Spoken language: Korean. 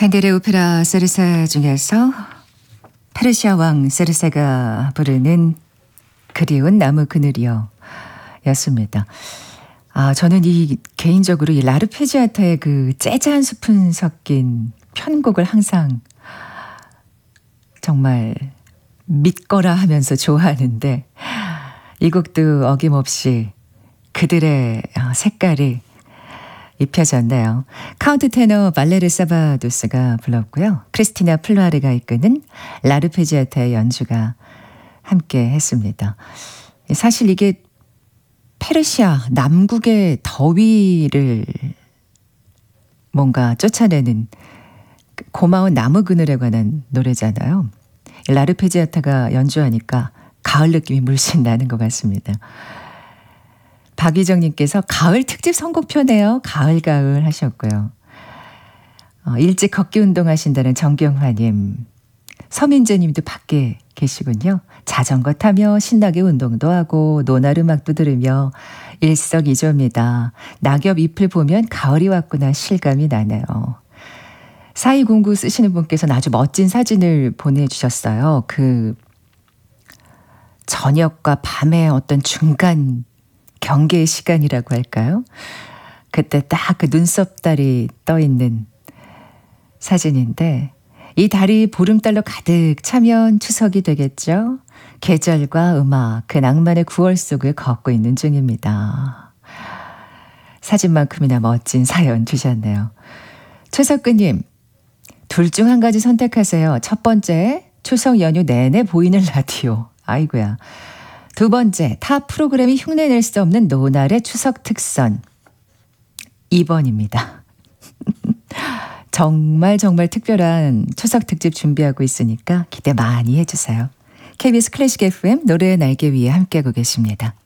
핸델의 오페라 세르세 중에서 페르시아 왕 세르세가 부르는 그리운 나무 그늘이여 였습니다. 저는 개인적으로 이 라르페지아타의 그 재즈 한 스푼 섞인 편곡을 항상 정말 믿거라 하면서 좋아하는데 이 곡도 어김없이 그들의 색깔이 입혀졌네요. 카운트 테너 발레르 사바도스가 불렀고요. 크리스티나 플루아르가 이끄는 라르페지아타의 연주가 함께 했습니다. 사실 이게 페르시아 남국의 더위를 뭔가 쫓아내는 고마운 나무 그늘에 관한 노래잖아요. 라르페지아타가 연주하니까 가을 느낌이 물씬 나는 것 같습니다. 박희정님께서 가을 특집 선곡표네요. 가을 하셨고요. 일찍 걷기 운동하신다는 정경화님. 서민재님도 밖에 계시군요. 자전거 타며 신나게 운동도 하고 노날음악도 들으며 일석이조입니다. 낙엽 잎을 보면 가을이 왔구나 실감이 나네요. 4209 쓰시는 분께서는 아주 멋진 사진을 보내주셨어요. 그 저녁과 밤의 어떤 중간 경계의 시간이라고 할까요? 그때 딱 그 눈썹달이 떠 있는 사진인데 이 달이 보름달로 가득 차면 추석이 되겠죠? 계절과 음악, 그 낭만의 9월 속을 걷고 있는 중입니다. 사진만큼이나 멋진 사연 주셨네요. 최석근님, 둘 중 한 가지 선택하세요. 첫 번째, 추석 연휴 내내 보이는 라디오. 아이고야. 두 번째, 타 프로그램이 흉내낼 수 없는 노날의 추석 특선. 2번입니다. 정말 특별한 추석 특집 준비하고 있으니까 기대 많이 해주세요. KBS 클래식 FM 노래의 날개 위에 함께하고 계십니다.